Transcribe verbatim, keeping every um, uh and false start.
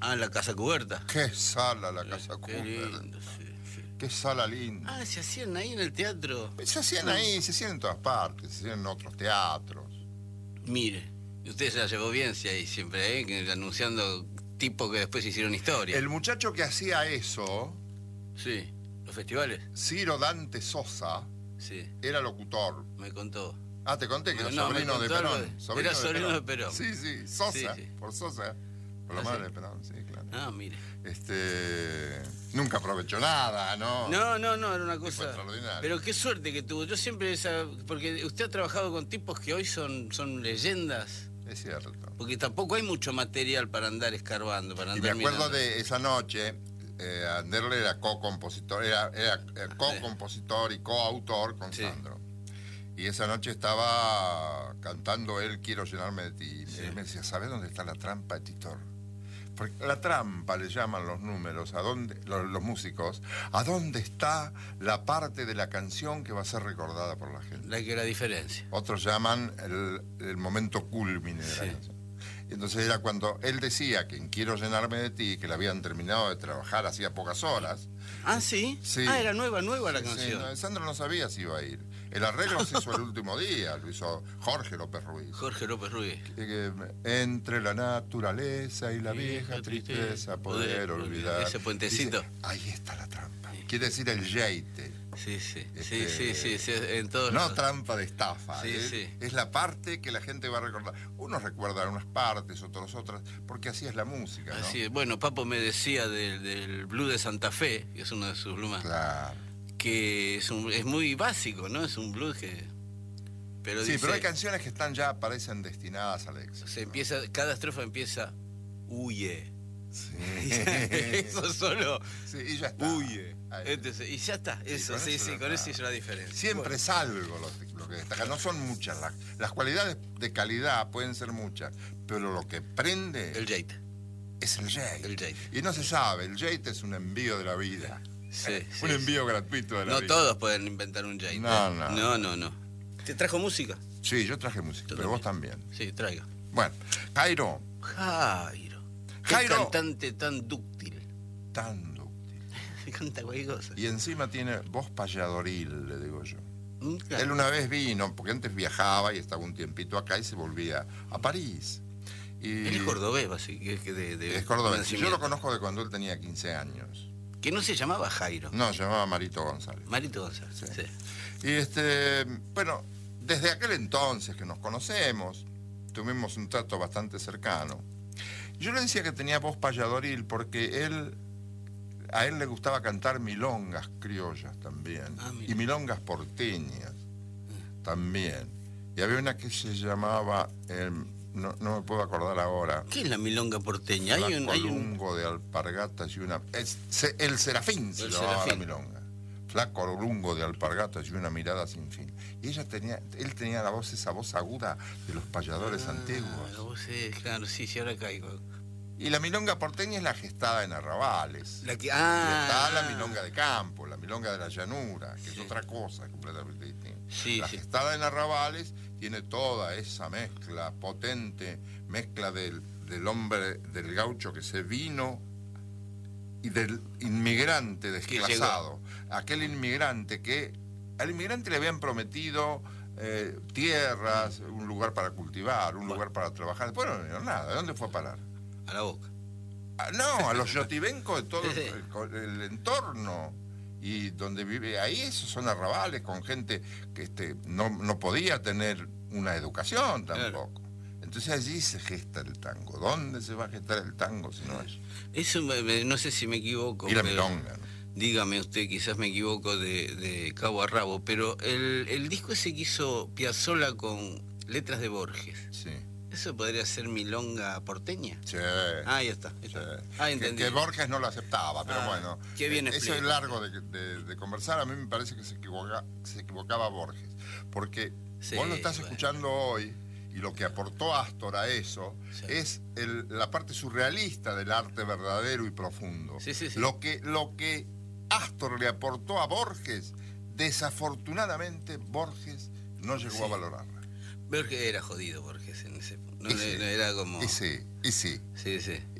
Ah, la Casa Cubierta. Qué sala la Casa Qué Cubierta. lindo, sí, sí. Qué sala linda. Ah, se hacían ahí en el teatro. Se hacían ahí, se hacían en todas partes, se hacían en otros teatros. Mire, usted se la llevó bien, si ahí siempre, ¿eh? Que anunciando tipos que después hicieron historia. El muchacho que hacía eso, Sí, los festivales. Ciro Dante Sosa, Sí, era locutor. me contó. Ah, te conté que No, era no, sobrino me de contó Perón. algo de- Sobrino era sobrino de Perón. Sí, sí, Sosa, Sí, sí. por Sosa, por la Ah, madre sí. de Perón, sí, claro. Ah, mire. Este, nunca aprovechó nada, ¿no? No, no, no, era una Tipo cosa. extraordinario. Pero qué suerte que tuvo. Yo siempre esa. Porque usted ha trabajado con tipos que hoy son, son leyendas. Es cierto. Porque tampoco hay mucho material para andar escarbando, para Y andar me acuerdo mirando. de esa noche, eh, Anderle era co-compositor, era, era, era co-compositor y coautor con Sí. Sandro. Y esa noche estaba cantando él Quiero llenarme de ti. Sí. Y él me decía, ¿sabes dónde está la trampa de Titor? Porque la trampa le llaman los números, a dónde, los, los músicos, a dónde está la parte de la canción que va a ser recordada por la gente. La que la diferencia. Otros llaman el, el momento culmine de Sí. la canción. Y entonces era cuando él decía que en Quiero llenarme de ti, que la habían terminado de trabajar hacía pocas horas. Ah, ¿sí? Sí. Ah, era nueva, nueva la Sí, canción. no, Sandro no sabía si iba a ir. El arreglo se hizo el último día, lo hizo Jorge López Ruiz. Jorge López Ruiz. Eh, Entre la naturaleza y la vieja tristeza, poder olvidar. Ese puentecito. Dice, ahí está la trampa. Quiere decir el yeite. Sí, sí. Sí, Este, sí, sí, sí, en todos No lados. trampa de estafa. Sí, es, sí. es la parte que la gente va a recordar. Unos recuerdan unas partes, otros otras, porque así es la música, ¿no? Así es. Bueno, Papo me decía del, del blues de Santa Fe, que es uno de sus blues más, Claro. que es, un, es muy básico, ¿no? Es un blues que... Pero Sí, dice, pero hay canciones que están ya, parecen destinadas al éxito. se ¿no? empieza, cada estrofa empieza, huye. Sí. Eso solo, Sí, y ya está. huye. Ahí. Entonces, y ya está, eso, con sí, eso sí, ya con está. eso hizo la diferencia. Siempre Bueno, es algo lo, lo que destaca. No son muchas. Las, las cualidades de calidad pueden ser muchas, pero lo que prende el Jate. es el jate. El jate. Y no se sabe, el jate es un envío de la vida. Sí, sí, un sí. envío gratuito de la No vida. todos pueden inventar un Jate. No, no. No, no, no. ¿Te trajo música? Sí, yo traje música, Yo pero vos también. Sí, traiga. Bueno, Jairo, Jairo. Qué Jairo. cantante tan dúctil. tan dúctil. Me canta cualquier cosa. Y encima tiene voz payadoril, le digo yo. Mm, claro. Él una vez vino, porque antes viajaba y estaba un tiempito acá y se volvía a París. Y Él es cordobés, así que que de, de Es cordobés. Yo nacimiento. lo conozco de cuando él tenía quince años. Que no se llamaba Jairo. No, se llamaba Marito González. Marito González. Sí. Sí. Y este, bueno, desde aquel entonces que nos conocemos, tuvimos un trato bastante cercano. Yo le decía que tenía voz payadoril porque él, a él le gustaba cantar milongas criollas también. Ah, mira. Y milongas porteñas también. Y había una que se llamaba, eh, no, no me puedo acordar ahora, ¿Qué es la milonga porteña? Hay un, hay un... Lungo de alpargatas y una... es- se- el Serafín se El llamaba la Serafín. milonga. Flaco lungo de alpargatas y una mirada sin fin. Y ella tenía, él tenía la voz, esa voz aguda de los payadores Ah, antiguos. vos sí, claro, sí, sí, ahora caigo. Y la milonga porteña es la gestada en arrabales. La que... Y Ah, está la milonga de campo, la milonga de la llanura, que Sí. es otra cosa completamente distinta. Sí, La sí. gestada en arrabales tiene toda esa mezcla potente, mezcla del, del hombre, del gaucho que se vino y del inmigrante desclasado. Aquel inmigrante que al inmigrante le habían prometido eh, tierras, un lugar para cultivar, un Bueno. lugar para trabajar. Después no le dieron nada. ¿De dónde fue a parar? A la boca. Ah, no, a los yotibencos de todo Sí, sí. el, el- el entorno. Y donde vive ahí, esos son arrabales con gente que este, no, no podía tener una educación tampoco. Entonces allí se gesta el tango. ¿Dónde se va a gestar el tango si no allí? Eso me- me- no sé si me equivoco. Y la pero- milonga, ¿no? Dígame usted, quizás me equivoco de, de cabo a rabo, pero el, el disco ese que hizo Piazzolla con letras de Borges, Sí. ¿eso podría ser milonga porteña? Sí. Ah, ahí está. Ahí Sí. está. Ah, que, entendí. que Borges no lo aceptaba, pero Ah, bueno. qué bien eh, Eso es explica. largo de, de- de conversar. A mí me parece que se, equivoca, se equivocaba Borges. Porque Sí, vos lo estás bueno. escuchando hoy y lo que aportó Astor a eso Sí. es el- la parte surrealista del arte verdadero y profundo. Sí, sí, sí. Lo que, lo que Astor le aportó a Borges, desafortunadamente Borges no llegó Sí. a valorarla. Borges era jodido, Borges en ese punto. No, Y sí. era como... Y sí, y sí. Sí, sí.